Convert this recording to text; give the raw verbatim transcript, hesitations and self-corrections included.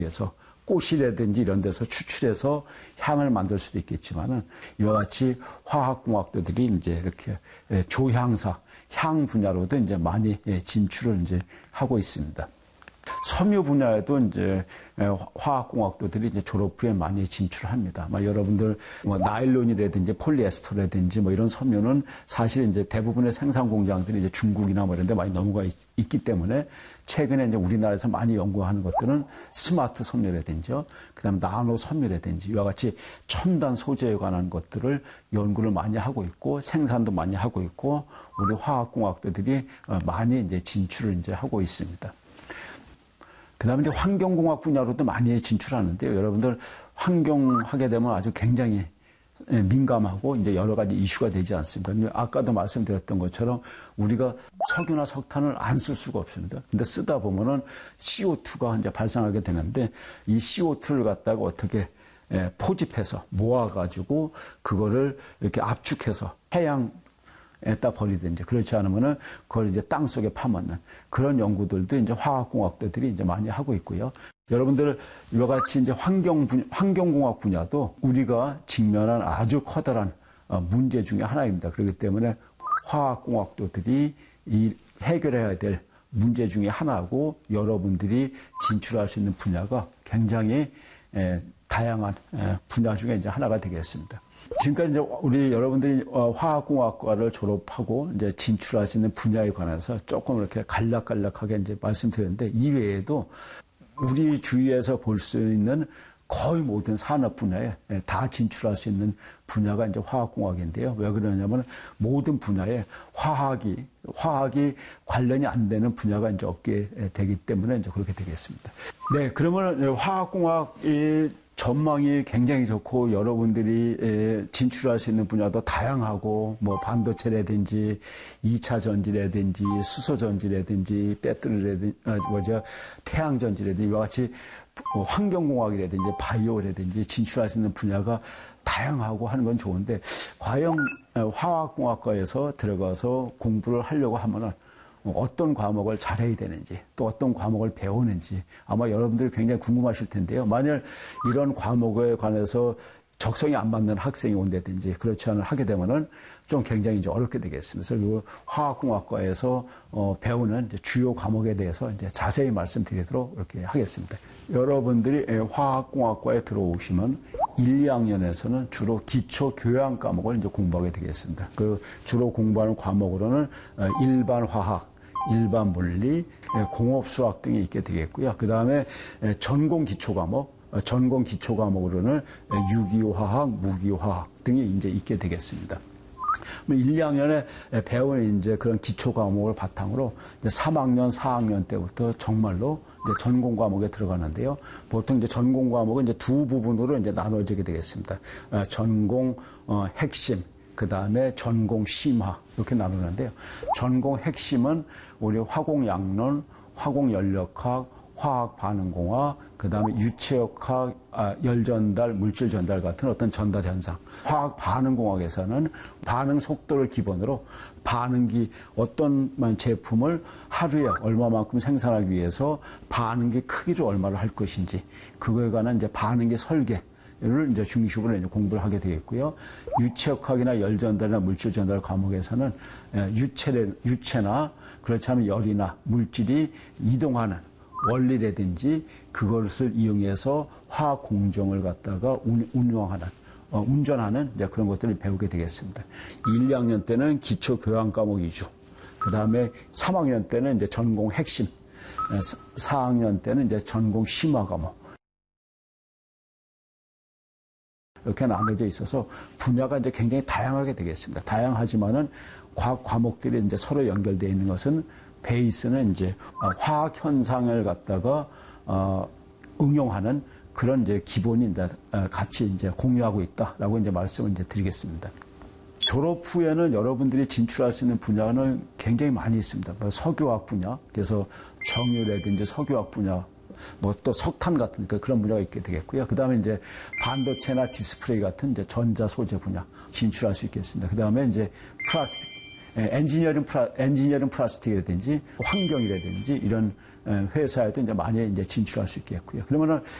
위해서 꽃이라든지 이런 데서 추출해서 향을 만들 수도 있겠지만은 이와 같이 화학공학도들이 이제 이렇게 조향사, 향 분야로도 이제 많이 진출을 이제 하고 있습니다. 섬유 분야에도 이제 화학공학도들이 이제 졸업 후에 많이 진출합니다. 막 여러분들 뭐 나일론이라든지 폴리에스터라든지 뭐 이런 섬유는 사실 이제 대부분의 생산 공장들이 이제 중국이나 뭐 이런 데 많이 넘어가 있, 있기 때문에 최근에 이제 우리나라에서 많이 연구하는 것들은 스마트 섬유라든지 그다음에 나노 섬유라든지 이와 같이 첨단 소재에 관한 것들을 연구를 많이 하고 있고 생산도 많이 하고 있고 우리 화학공학도들이 많이 이제 진출을 이제 하고 있습니다. 그 다음에 이제 환경공학 분야로도 많이 진출하는데요. 여러분들 환경하게 되면 아주 굉장히 민감하고 이제 여러 가지 이슈가 되지 않습니까? 아까도 말씀드렸던 것처럼 우리가 석유나 석탄을 안 쓸 수가 없습니다. 근데 쓰다 보면은 씨오투가 이제 발생하게 되는데 이 씨오투를 갖다가 어떻게 포집해서 모아가지고 그거를 이렇게 압축해서 해양 에다 버리든지 그렇지 않으면은 그걸 이제 땅 속에 파묻는 그런 연구들도 이제 화학공학도들이 이제 많이 하고 있고요. 여러분들 이와 같이 이제 환경 분, 환경공학 분야도 우리가 직면한 아주 커다란 문제 중에 하나입니다. 그렇기 때문에 화학공학도들이 이 해결해야 될 문제 중에 하나고 여러분들이 진출할 수 있는 분야가 굉장히 에, 다양한 에, 분야 중에 이제 하나가 되겠습니다. 지금까지 이제 우리 여러분들이 화학공학과를 졸업하고 이제 진출하시는 분야에 관해서 조금 이렇게 간략간략하게 이제 말씀드렸는데 이외에도 우리 주위에서 볼 수 있는 거의 모든 산업 분야에 다 진출할 수 있는 분야가 이제 화학공학인데요. 왜 그러냐면 모든 분야에 화학이 화학이 관련이 안 되는 분야가 이제 없게 되기 때문에 이제 그렇게 되겠습니다. 네, 그러면 화학공학이 전망이 굉장히 좋고 여러분들이 진출할 수 있는 분야도 다양하고 뭐 반도체라든지 이 차 전지라든지 수소 전지라든지 배터리라든지 뭐죠 태양 전지라든지 이와 같이 환경공학이라든지 바이오라든지 진출할 수 있는 분야가 다양하고 하는 건 좋은데 과연 화학공학과에서 들어가서 공부를 하려고 하면은 어떤 과목을 잘해야 되는지 또 어떤 과목을 배우는지 아마 여러분들이 굉장히 궁금하실 텐데요. 만약 이런 과목에 관해서 적성이 안 맞는 학생이 온다든지 그렇지 않은 하게 되면은 좀 굉장히 이제 어렵게 되겠습니다. 그래서 화학공학과에서 어, 배우는 이제 주요 과목에 대해서 이제 자세히 말씀드리도록 이렇게 하겠습니다. 여러분들이 화학공학과에 들어오시면 일, 이 학년에서는 주로 기초 교양 과목을 이제 공부하게 되겠습니다. 그 주로 공부하는 과목으로는 일반 화학, 일반 물리, 공업 수학 등이 있게 되겠고요. 그 다음에 전공 기초 과목, 전공 기초 과목으로는 유기화학, 무기화학 등이 이제 있게 되겠습니다. 일, 이 학년에 배우는 이제 그런 기초 과목을 바탕으로 이제 삼 학년, 사 학년 때부터 정말로 이제 전공 과목에 들어가는데요. 보통 이제 전공 과목은 이제 두 부분으로 이제 나눠지게 되겠습니다. 전공 어, 핵심, 그 다음에 전공 심화 이렇게 나누는데요. 전공 핵심은 우리 화공양론, 화공연력학, 화학반응공학, 그 다음에 유체역학, 아, 열전달, 물질전달 같은 어떤 전달 현상. 화학반응공학에서는 반응 속도를 기본으로 반응기 어떤 제품을 하루에 얼마만큼 생산하기 위해서 반응기 크기를 얼마를 할 것인지 그거에 관한 이제 반응기 설계. 를 이제 중심으로 이제 공부를 하게 되겠고요. 유체역학이나 열전달이나 물질전달 과목에서는 유체, 유체나 그렇지 않으면 열이나 물질이 이동하는 원리라든지 그것을 이용해서 화학 공정을 갖다가 운영하는, 어, 운전하는 이제 그런 것들을 배우게 되겠습니다. 일, 이 학년 때는 기초 교양 과목 위주, 그 다음에 삼 학년 때는 이제 전공 핵심, 사 학년 때는 이제 전공 심화 과목. 이렇게 나눠져 있어서 분야가 이제 굉장히 다양하게 되겠습니다. 다양하지만은 과학 과목들이 이제 서로 연결되어 있는 것은 베이스는 이제 화학 현상을 갖다가 어, 응용하는 그런 이제 기본이 이제 같이 이제 공유하고 있다라고 이제 말씀을 이제 드리겠습니다. 졸업 후에는 여러분들이 진출할 수 있는 분야는 굉장히 많이 있습니다. 뭐 석유화학 분야, 그래서 정유라든지 석유화학 분야. 뭐 또 석탄 같은 그런 분야가 있게 되겠고요. 그 다음에 이제 반도체나 디스플레이 같은 이제 전자 소재 분야 진출할 수 있겠습니다. 그 다음에 이제 플라스틱, 엔지니어링 플라, 엔지니어링 플라스틱이라든지 환경이라든지 이런 회사에도 이제 많이 이제 진출할 수 있겠고요. 그러면은